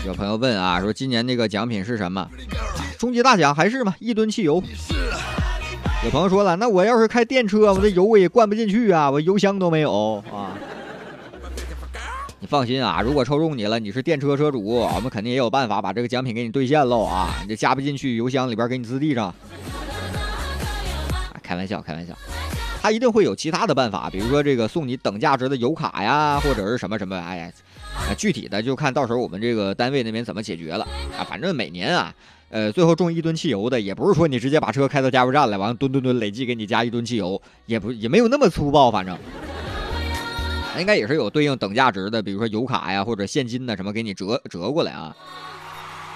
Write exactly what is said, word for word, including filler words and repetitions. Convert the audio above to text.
有朋友问啊，说今年那个奖品是什么？啊、终极大奖还是嘛，一吨汽油。有朋友说了，那我要是开电车，我这油我也灌不进去啊，我油箱都没有啊。你放心啊，如果抽中你了，你是电车车主，我们肯定也有办法把这个奖品给你兑现喽啊！你这加不进去，油箱里边给你自地上。啊，开玩笑，开玩笑，他一定会有其他的办法，比如说这个送你等价值的油卡呀，或者是什么什么，哎呀，具体的就看到时候我们这个单位那边怎么解决了啊。反正每年啊。呃，最后中一吨汽油的，也不是说你直接把车开到加油站来，完了吨吨吨累计给你加一吨汽油，也不也没有那么粗暴，反正应该也是有对应等价值的，比如说油卡呀或者现金的什么给你折折过来啊。